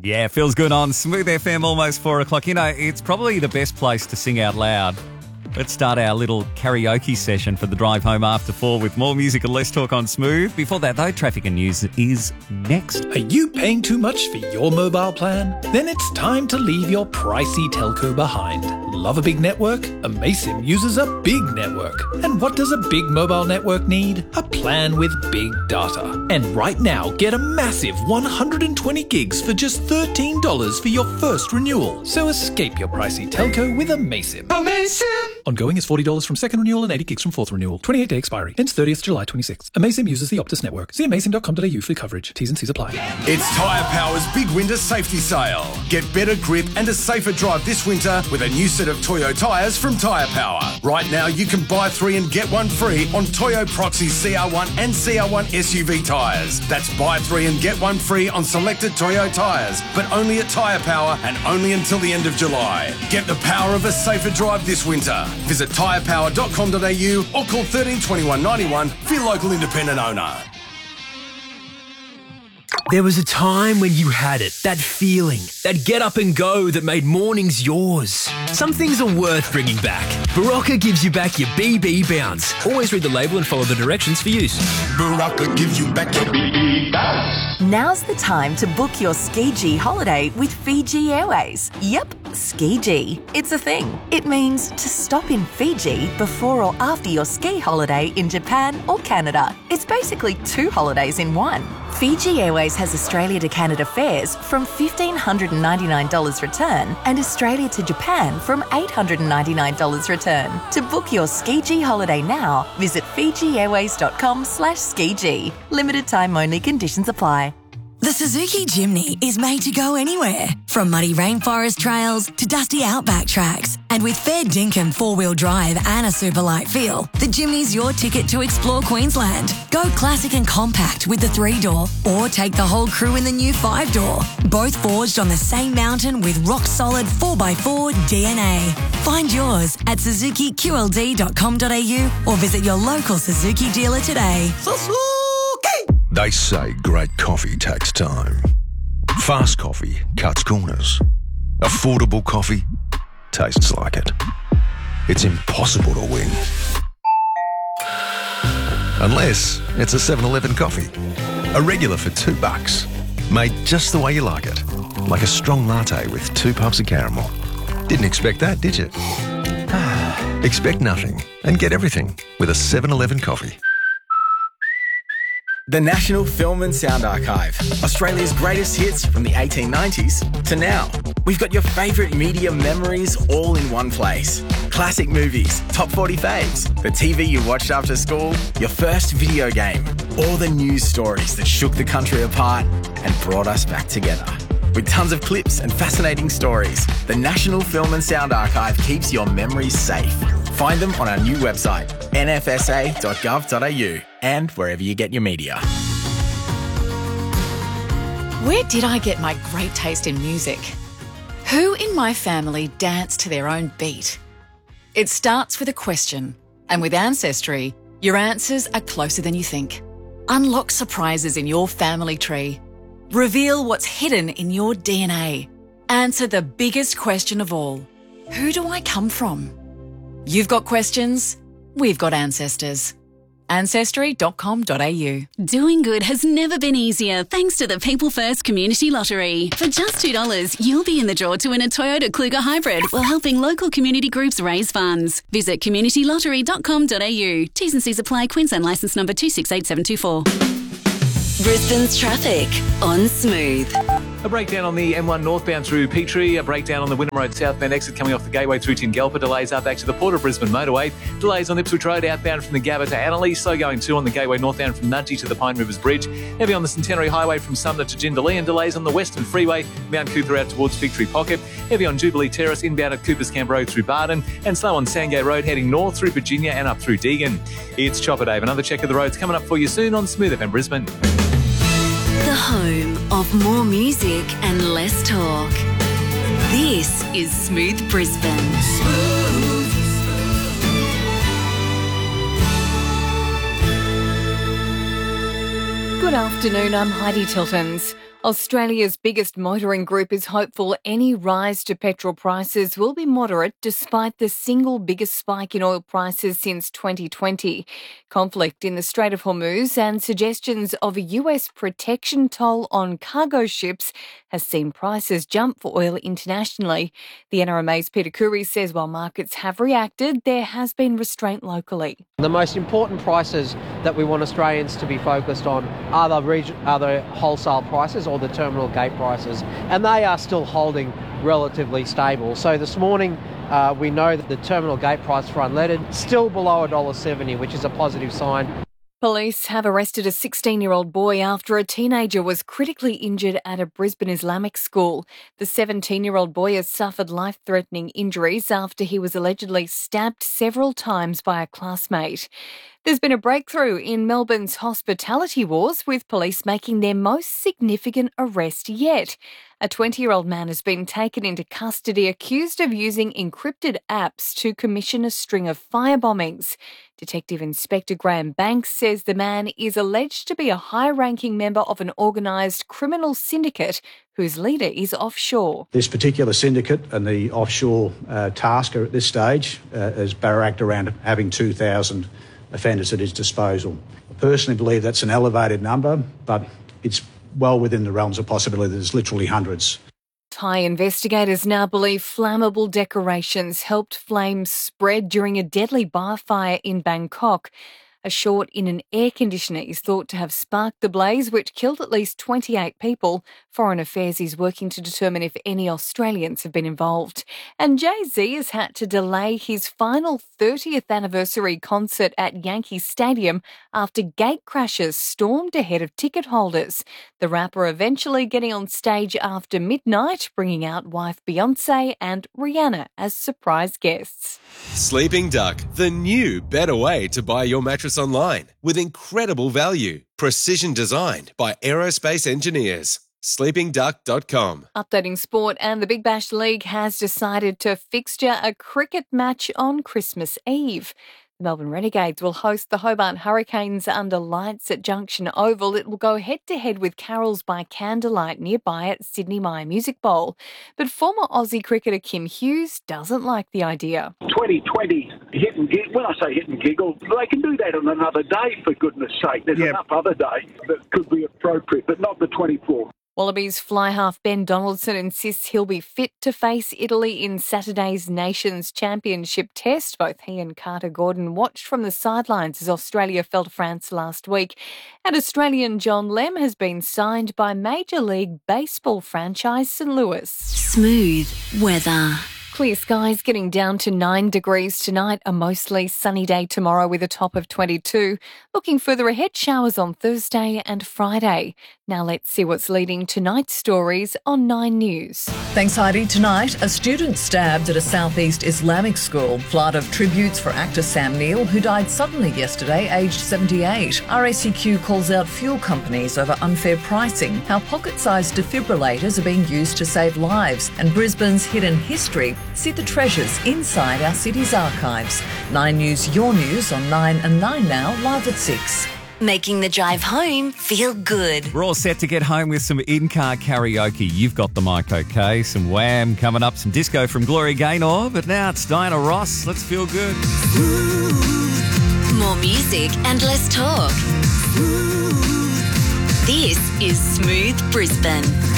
Yeah, feels good on Smooth FM, almost 4 o'clock. You know, it's probably the best place to sing out loud. Let's start our little karaoke session for the drive home after 4 with more music and less talk on Smooth. Before that, though, traffic and news is next. Are you paying too much for your mobile plan? Then it's time to leave your pricey telco behind. Love a big network? Amaysim uses a big network. And what does a big mobile network need? A plan with big data. And right now, get a massive 120 gigs for just $13 for your first renewal. So escape your pricey telco with Amaysim. Amaysim! Ongoing is $40 from second renewal and 80 gigs from fourth renewal. 28-day expiry. Ends 30th July 26. Amaysim uses the Optus network. See amaysim.com.au for coverage. T's and C's apply. It's Tyre Power's big winter safety sale. Get better grip and a safer drive this winter with a new set of Toyo tyres from Tyre Power. Right now, you can buy 3 and get 1 free on Toyo Proxy CR1 and CR1 SUV tyres. That's buy 3 and get 1 free on selected Toyo tyres, but only at Tyre Power and only until the end of July. Get the power of a safer drive this winter. Visit tyrepower.com.au or call 13 21 91 for your local independent owner. There was a time when you had it, that feeling, that get up and go that made mornings yours. Some things are worth bringing back. Barocca gives you back your BB bounce. Always read the label and follow the directions for use. Barocca gives you back your BB bounce. Now's the time to book your Ski holiday with Fiji Airways. Yep, Ski. It's a thing. It means to stop in Fiji before or after your ski holiday in Japan or Canada. It's basically 2 holidays in one. Fiji Airways has Australia to Canada fares from $1,599 return and Australia to Japan from $899 return. To book your Ski holiday now, visit fijiairways.com/Ski. Limited time only, conditions apply. The Suzuki Jimny is made to go anywhere, from muddy rainforest trails to dusty outback tracks. And with fair dinkum 4-wheel drive and a super light feel, the Jimny's your ticket to explore Queensland. Go classic and compact with the 3-door, or take the whole crew in the new 5-door. Both forged on the same mountain with rock-solid 4x4 DNA. Find yours at suzukiqld.com.au or visit your local Suzuki dealer today. They say great coffee takes time. Fast coffee cuts corners. Affordable coffee tastes like it. It's impossible to win. Unless it's a 7-Eleven coffee. A regular for $2. Made just the way you like it. Like a strong latte with 2 puffs of caramel. Didn't expect that, did you? Expect nothing and get everything with a 7-Eleven coffee. The National Film and Sound Archive. Australia's greatest hits from the 1890s to now. We've got your favourite media memories all in one place. Classic movies, top 40 faves, the TV you watched after school, your first video game, all the news stories that shook the country apart and brought us back together. With tons of clips and fascinating stories, the National Film and Sound Archive keeps your memories safe. Find them on our new website, nfsa.gov.au, and wherever you get your media. Where did I get my great taste in music? Who in my family danced to their own beat? It starts with a question, and with Ancestry, your answers are closer than you think. Unlock surprises in your family tree. Reveal what's hidden in your DNA. Answer the biggest question of all. Who do I come from? You've got questions, we've got ancestors. Ancestry.com.au. Doing good has never been easier thanks to the People First Community Lottery. For just $2, you'll be in the draw to win a Toyota Kluger Hybrid while helping local community groups raise funds. Visit communitylottery.com.au. T's and C's apply. Queensland licence number 268724. Brisbane's traffic on Smooth. A breakdown on the M1 northbound through Petrie, a breakdown on the Wynnum Road southbound exit coming off the Gateway through Tingalpa, delays up back to the Port of Brisbane motorway, delays on Ipswich Road outbound from the Gabba to Annalee, slow going too on the Gateway northbound from Nudgee to the Pine Rivers Bridge, heavy on the Centenary Highway from Sumner to Jindalee, and delays on the Western Freeway, Mount Cooper out towards Victory Pocket, heavy on Jubilee Terrace inbound at Coopers Camp Road through Barden, and slow on Sandgate Road heading north through Virginia and up through Deagon. It's Chopper Dave. Another check of the roads coming up for you soon on Smooth FM Brisbane. The home of more music and less talk. This is Smooth Brisbane. Good afternoon, I'm Heidi Tiltons. Australia's biggest motoring group is hopeful any rise to petrol prices will be moderate despite the single biggest spike in oil prices since 2020. Conflict in the Strait of Hormuz and suggestions of a US protection toll on cargo ships has seen prices jump for oil internationally. The NRMA's Peter Curry says while markets have reacted, there has been restraint locally. The most important prices that we want Australians to be focused on are the wholesale prices or the terminal gate prices, and they are still holding relatively stable. So this morning we know that the terminal gate price for unleaded still below $1.70, which is a positive sign. Police have arrested a 16-year-old boy after a teenager was critically injured at a Brisbane Islamic school. The 17-year-old boy has suffered life-threatening injuries after he was allegedly stabbed several times by a classmate. There's been a breakthrough in Melbourne's hospitality wars, with police making their most significant arrest yet. A 20-year-old man has been taken into custody accused of using encrypted apps to commission a string of firebombings. Detective Inspector Graham Banks says the man is alleged to be a high-ranking member of an organised criminal syndicate whose leader is offshore. This particular syndicate and the offshore tasker at this stage is barracked around having 2,000 offenders at his disposal. I personally believe that's an elevated number, but it's well within the realms of possibility. There's literally hundreds. Thai investigators now believe flammable decorations helped flames spread during a deadly bar fire in Bangkok. A short in an air conditioner is thought to have sparked the blaze, which killed at least 28 people. Foreign Affairs is working to determine if any Australians have been involved. And Jay-Z has had to delay his final 30th anniversary concert at Yankee Stadium after gate crashers stormed ahead of ticket holders. The rapper eventually getting on stage after midnight, bringing out wife Beyonce and Rihanna as surprise guests. Sleeping Duck, the new, better way to buy your mattress online with incredible value. Precision designed by aerospace engineers. sleepingduck.com. Updating sport, and the Big Bash League has decided to fixture a cricket match on Christmas Eve. The Melbourne Renegades will host the Hobart Hurricanes under lights at Junction Oval. It will go head-to-head with Carols by Candlelight nearby at Sydney Myer Music Bowl. But former Aussie cricketer Kim Hughes doesn't like the idea. 2020 hit and giggle. When I say hit and giggle, they can do that on another day, for goodness sake. There's enough other days that could be appropriate, but not the 24th. Wallabies fly half Ben Donaldson insists he'll be fit to face Italy in Saturday's Nations Championship test. Both he and Carter Gordon watched from the sidelines as Australia fell to France last week. And Australian John Lem has been signed by Major League Baseball franchise St. Louis. Smooth weather. Clear skies, getting down to 9 degrees tonight. A mostly sunny day tomorrow with a top of 22. Looking further ahead, showers on Thursday and Friday. Now let's see what's leading tonight's stories on 9 News. Thanks, Heidi. Tonight, a student stabbed at a southeast Islamic school. Flood of tributes for actor Sam Neill, who died suddenly yesterday, aged 78. RACQ calls out fuel companies over unfair pricing. How pocket-sized defibrillators are being used to save lives. And Brisbane's hidden history. See the treasures inside our city's archives. 9 News, your news on 9 and 9 now, live at 6. Making the drive home feel good. We're all set to get home with some in-car karaoke. You've got the mic, okay? Some Wham coming up, some disco from Gloria Gaynor, but now it's Diana Ross. Let's feel good. More music and less talk. This is Smooth Brisbane.